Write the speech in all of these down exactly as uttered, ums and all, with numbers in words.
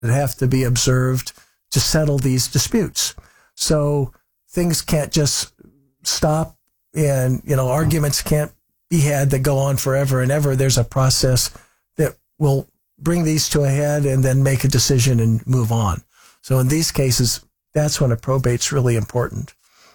that have to be observed to settle these disputes. So things can't just stop, and, you know, arguments can't be had that go on forever and ever. There's a process that will bring these to a head and then make a decision and move on. So in these cases, that's when a probate's really important.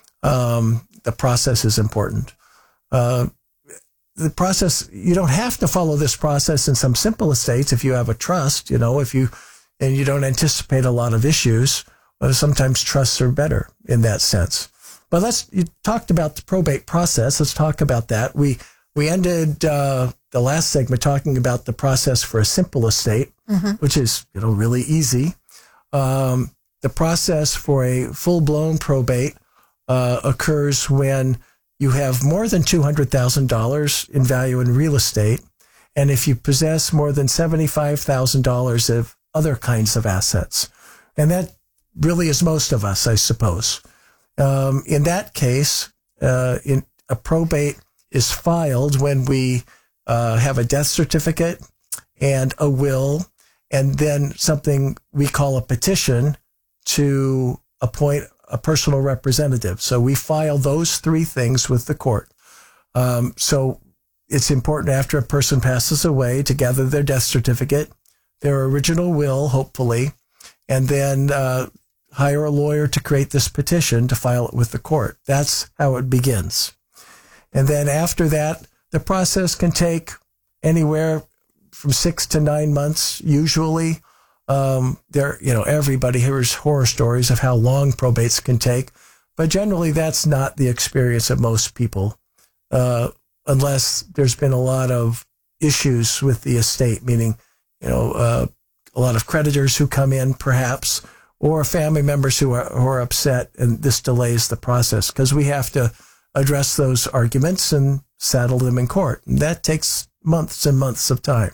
Um, the process is important. Uh, the process, you don't have to follow this process in some simple estates if you have a trust, you know, if you, and you don't anticipate a lot of issues. Well, sometimes trusts are better in that sense. But let's, you talked about the probate process. Let's talk about that. We, we ended uh, the last segment talking about the process for a simple estate, mm-hmm. which is, you know, really easy. Um, the process for a full-blown probate uh, occurs when you have more than two hundred thousand dollars in value in real estate, and if you possess more than seventy-five thousand dollars of other kinds of assets. And that really is most of us, I suppose. Um, in that case, uh, in a probate is filed when we uh, have a death certificate and a will, and then something we call a petition to appoint a personal representative. So we file those three things with the court. Um, so it's important after a person passes away to gather their death certificate, their original will, hopefully, and then uh, hire a lawyer to create this petition to file it with the court. That's how it begins. And then after that, the process can take anywhere from six to nine months, usually. Um, there, you know, everybody hears horror stories of how long probates can take, but generally that's not the experience of most people, uh, unless there's been a lot of issues with the estate, meaning, you know, uh, a lot of creditors who come in perhaps, or family members who are, who are upset, and this delays the process because we have to address those arguments and settle them in court. And that takes months and months of time.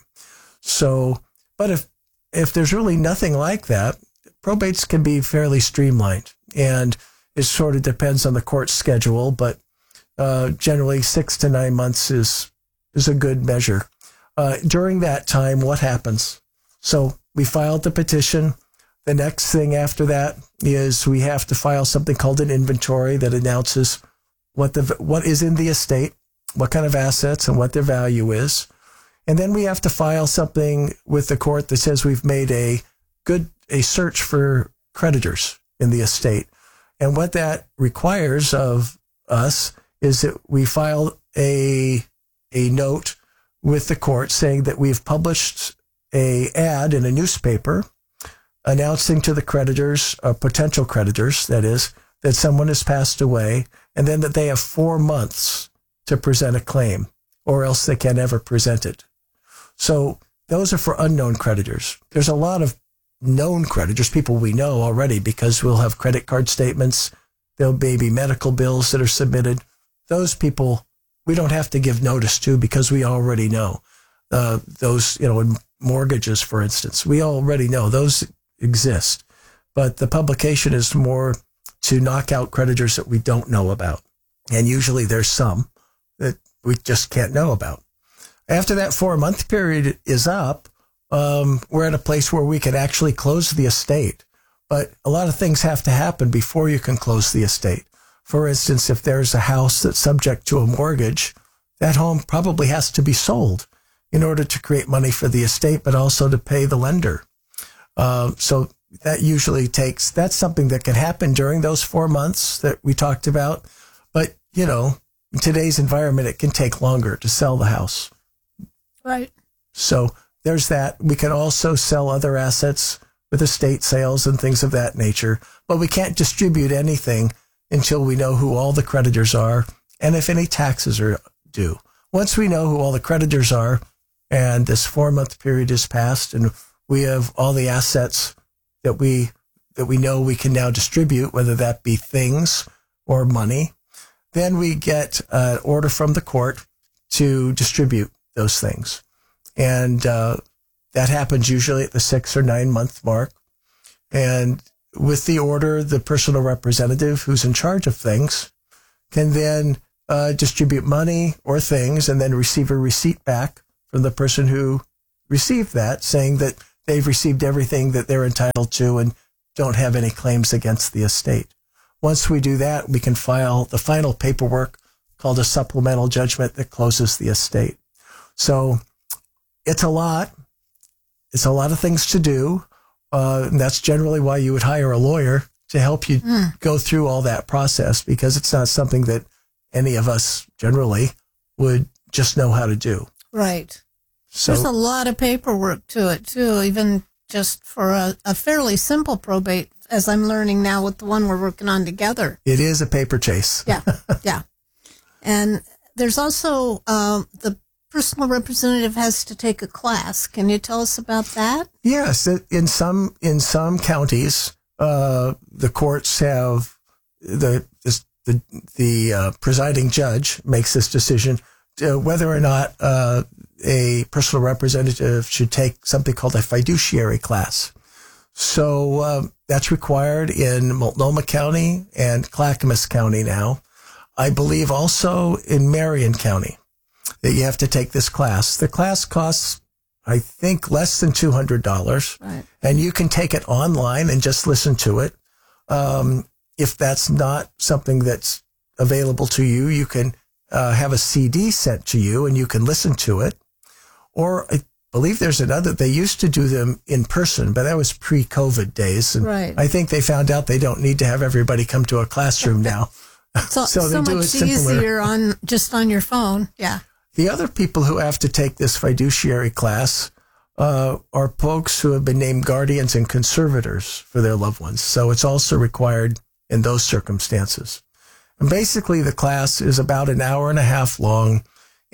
So, but if, if there's really nothing like that, probates can be fairly streamlined, and it sort of depends on the court's schedule, but uh, generally six to nine months is, is a good measure. Uh, during that time, what happens? So we filed the petition. The next thing after that is we have to file something called an inventory that announces what the what is in the estate, what kind of assets, and what their value is. And then we have to file something with the court that says we've made a good a search for creditors in the estate. And what that requires of us is that we file a a note with the court saying that we've published a ad in a newspaper announcing to the creditors, uh, potential creditors, that is, that someone has passed away, and then that they have four months to present a claim, or else they can't ever present it. So those are for unknown creditors. There's a lot of known creditors, people we know already, because we'll have credit card statements. There'll be medical bills that are submitted. Those people we don't have to give notice to because we already know. Uh, those, you know, mortgages, for instance, we already know those exist. But the publication is more to knock out creditors that we don't know about. And usually there's some that we just can't know about. After that four-month period is up, um, we're at a place where we can actually close the estate. But a lot of things have to happen before you can close the estate. For instance, if there's a house that's subject to a mortgage, that home probably has to be sold in order to create money for the estate, but also to pay the lender. Uh, so that usually takes, that's something that can happen during those four months that we talked about. But, you know, in today's environment, it can take longer to sell the house. Right. So there's that. We can also sell other assets with estate sales and things of that nature, but we can't distribute anything until we know who all the creditors are and if any taxes are due. Once we know who all the creditors are and this four-month period is passed and we have all the assets that we that we know we can now distribute, whether that be things or money, then we get an order from the court to distribute those things. And uh, that happens usually at the six or nine month mark. And with the order, the personal representative who's in charge of things can then uh, distribute money or things and then receive a receipt back from the person who received that saying that they've received everything that they're entitled to and don't have any claims against the estate. Once we do that, we can file the final paperwork called a supplemental judgment that closes the estate. So it's a lot. It's a lot of things to do. Uh, and that's generally why you would hire a lawyer to help you mm. go through all that process, because it's not something that any of us generally would just know how to do. Right. So, there's a lot of paperwork to it, too, even just for a, a fairly simple probate, as I'm learning now with the one we're working on together. It is a paper chase. Yeah, yeah. And there's also um, the personal representative has to take a class. Can you tell us about that? Yes. In some in some counties, uh, the courts have the the the uh, presiding judge makes this decision to whether or not uh, a personal representative should take something called a fiduciary class. So uh, that's required in Multnomah County and Clackamas County now. I believe also in Marion County that you have to take this class. The class costs, I think, less than two hundred dollars. Right. And you can take it online and just listen to it. Um, if that's not something that's available to you, you can uh, have a C D sent to you and you can listen to it. Or I believe there's another, they used to do them in person, but that was pre-COVID days. And right. I think they found out they don't need to have everybody come to a classroom now. So, so, so they do much it simpler. easier on just on your phone. Yeah. The other people who have to take this fiduciary class uh, are folks who have been named guardians and conservators for their loved ones. So it's also required in those circumstances. And basically, the class is about an hour and a half long,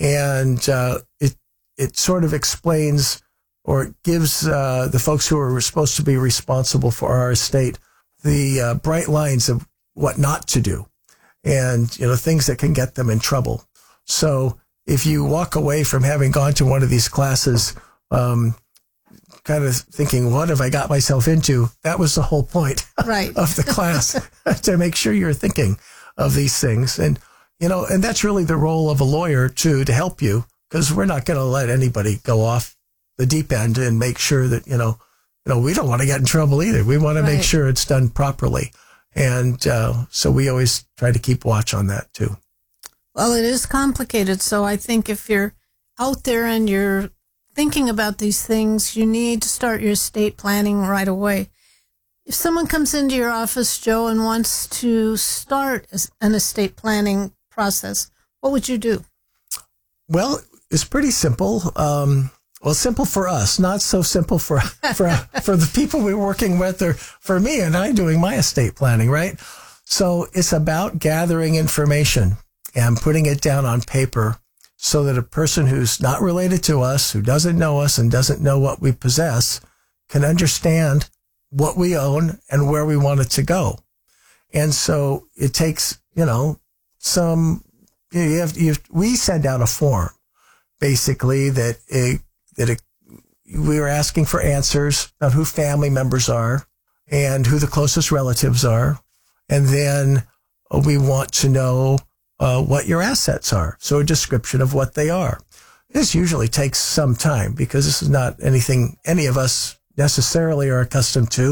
and uh, it it sort of explains or gives uh, the folks who are supposed to be responsible for our estate the uh, bright lines of what not to do, and you know things that can get them in trouble. So if you walk away from having gone to one of these classes, um, kind of thinking, what have I got myself into? That was the whole point right. of the class, to make sure you're thinking of these things. And, you know, and that's really the role of a lawyer too, to help you, because we're not going to let anybody go off the deep end and make sure that, you know, you know, we don't want to get in trouble either. We want to right. make sure it's done properly. And uh, so we always try to keep watch on that too. Well, it is complicated. So I think if you're out there and you're thinking about these things, you need to start your estate planning right away. If someone comes into your office, Joe, and wants to start an estate planning process, what would you do? Well, it's pretty simple. Um, well, simple for us, not so simple for for for the people we're working with, or for me and I doing my estate planning, right? So it's about gathering information and putting it down on paper so that a person who's not related to us, who doesn't know us and doesn't know what we possess, can understand what we own and where we want it to go. And so it takes, you know, some, you have, you have, we send out a form basically that it, that it, we are asking for answers about who family members are and who the closest relatives are. And then we want to know uh, what your assets are. So a description of what they are. This usually takes some time because this is not anything any of us necessarily are accustomed to.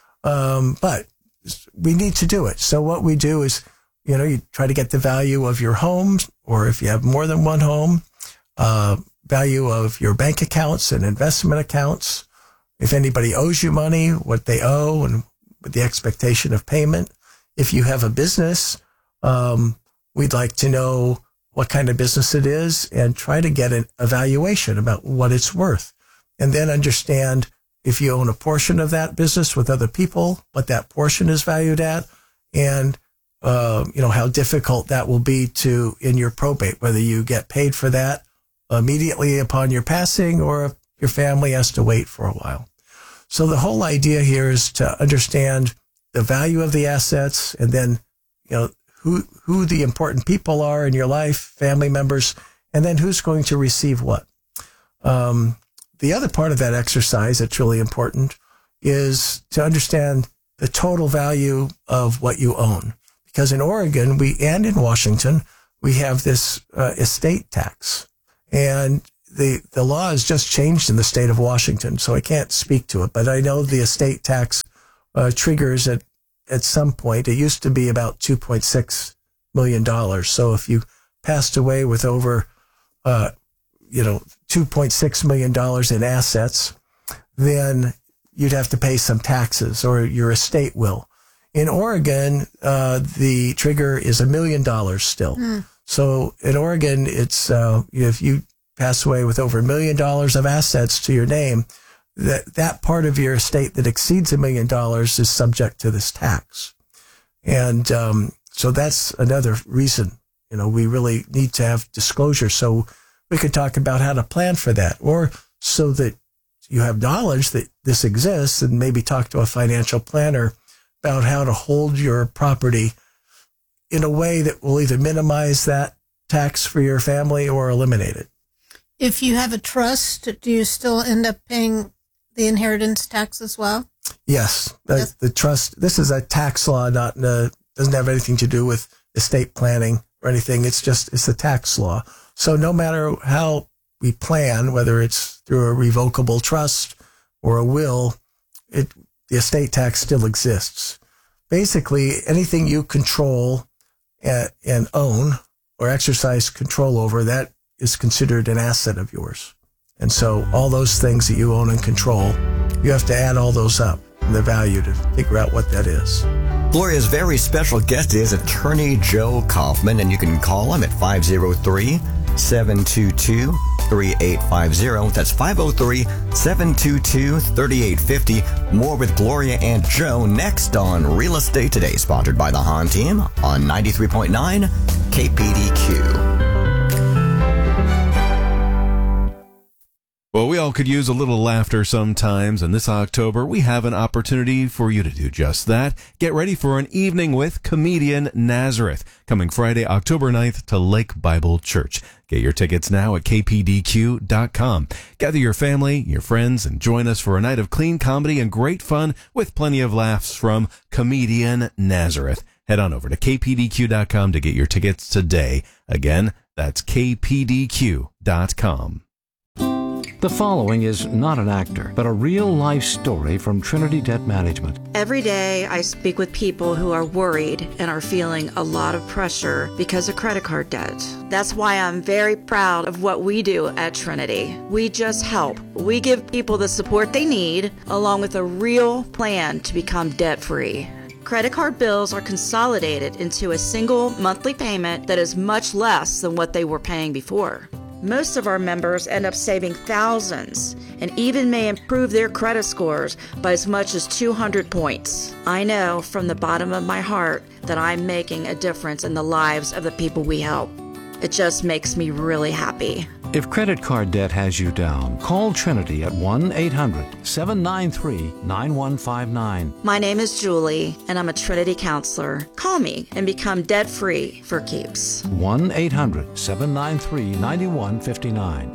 Um, but we need to do it. So what we do is, you know, you try to get the value of your home, or if you have more than one home, uh, value of your bank accounts and investment accounts. If anybody owes you money, what they owe and with the expectation of payment. If you have a business, um, we'd like to know what kind of business it is and try to get an evaluation about what it's worth. And then understand if you own a portion of that business with other people, what that portion is valued at, and uh, you know, how difficult that will be to in your probate, whether you get paid for that immediately upon your passing or if your family has to wait for a while. So the whole idea here is to understand the value of the assets, and then, you know, who who the important people are in your life, family members, and then who's going to receive what. Um, the other part of that exercise that's really important is to understand the total value of what you own. Because in Oregon, we and in Washington, we have this uh, estate tax. And the, the law has just changed in the state of Washington, so I can't speak to it. But I know the estate tax uh, triggers at, at some point. It used to be about two point six million dollars. So if you passed away with over, uh, you know, two point six million dollars in assets, then you'd have to pay some taxes, or your estate will. In Oregon, uh, the trigger is a million dollars still. Mm. So in Oregon, it's, uh, if you pass away with over a million dollars of assets to your name, that, that part of your estate that exceeds a million dollars is subject to this tax. And, um, so that's another reason, you know, we really need to have disclosure. So we could talk about how to plan for that, or so that you have knowledge that this exists, and maybe talk to a financial planner about how to hold your property in a way that will either minimize that tax for your family or eliminate it. If you have a trust, do you still end up paying the inheritance tax as well? Yes. The, yes. the trust, this is a tax law, not a, doesn't have anything to do with estate planning or anything. It's just, it's a tax law. So no matter how we plan, whether it's through a revocable trust or a will, it, the estate tax still exists. Basically, anything you control and, and own or exercise control over, that is considered an asset of yours. And so all those things that you own and control, you have to add all those up and the value to figure out what that is. Gloria's very special guest is Attorney Joe Kaufman, and you can call him at five oh three, seven two two, three eight five zero. That's five oh three, seven two two, three eight five zero. More with Gloria and Joe next on Real Estate Today, sponsored by the Hahn Team on ninety-three point nine K P D Q. Well, we all could use a little laughter sometimes, and this October we have an opportunity for you to do just that. Get ready for an evening with comedian Nazareth, coming Friday, October ninth to Lake Bible Church. Get your tickets now at K P D Q dot com. Gather your family, your friends, and join us for a night of clean comedy and great fun with plenty of laughs from comedian Nazareth. Head on over to K P D Q dot com to get your tickets today. Again, that's K P D Q dot com. The following is not an actor, but a real-life story from Trinity Debt Management. Every day I speak with people who are worried and are feeling a lot of pressure because of credit card debt. That's why I'm very proud of what we do at Trinity. We just help. We give people the support they need, along with a real plan to become debt-free. Credit card bills are consolidated into a single monthly payment that is much less than what they were paying before. Most of our members end up saving thousands and even may improve their credit scores by as much as two hundred points. I know from the bottom of my heart that I'm making a difference in the lives of the people we help. It just makes me really happy. If credit card debt has you down, call Trinity at one eight hundred, seven nine three, nine one five nine. My name is Julie, and I'm a Trinity counselor. Call me and become debt-free for keeps. one eight hundred, seven nine three, nine one five nine.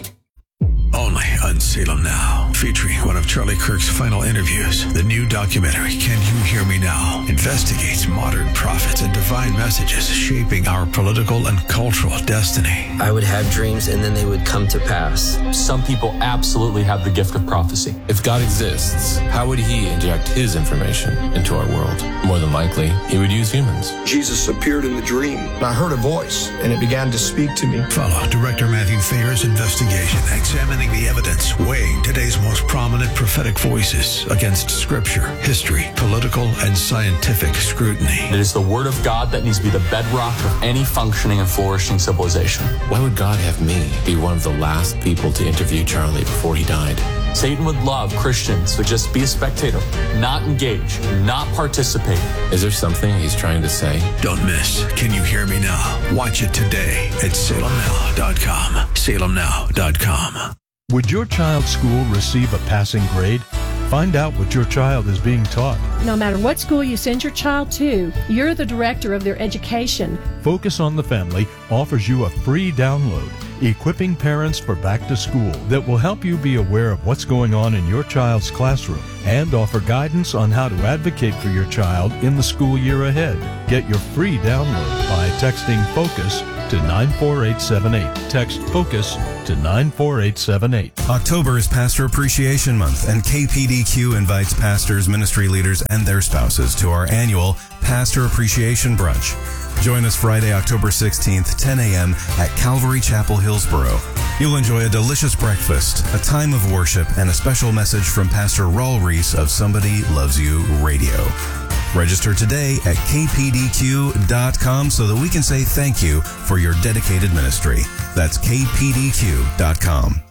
Only on Salem Now, featuring one of Charlie Kirk's final interviews. The new documentary, Can You Hear Me Now?, investigates modern prophets and divine messages shaping our political and cultural destiny. I would have dreams and then they would come to pass. Some people absolutely have the gift of prophecy. If God exists, how would he inject his information into our world? More than likely, he would use humans. Jesus appeared in the dream, and I heard a voice, and it began to speak to me. Follow Director Matthew Thayer's investigation, examining the evidence, weighing today's most prominent prophetic voices against scripture, history, political, and scientific scrutiny. It is the word of God that needs to be the bedrock of any functioning and flourishing civilization. Why would God have me be one of the last people to interview Charlie before he died? Satan would love Christians to just be a spectator, not engage, not participate. Is there something he's trying to say? Don't miss Can You Hear Me Now? Watch it today at Salem Now dot com. Salem Now dot com. Would your child's school receive a passing grade? Find out what your child is being taught. No matter what school you send your child to, you're the director of their education. Focus on the Family offers you a free download, Equipping Parents for Back to School, that will help you be aware of what's going on in your child's classroom and offer guidance on how to advocate for your child in the school year ahead. Get your free download by texting FOCUS to nine four eight seven eight. Text FOCUS to nine four eight seven eight. October is Pastor Appreciation Month, and K P D Q invites pastors, ministry leaders, and their spouses to our annual Pastor Appreciation Brunch. Join us Friday, October sixteenth, ten a.m. at Calvary Chapel, Hillsboro. You'll enjoy a delicious breakfast, a time of worship, and a special message from Pastor Raul Reese of Somebody Loves You Radio. Register today at k p d q dot com so that we can say thank you for your dedicated ministry. That's k p d q dot com.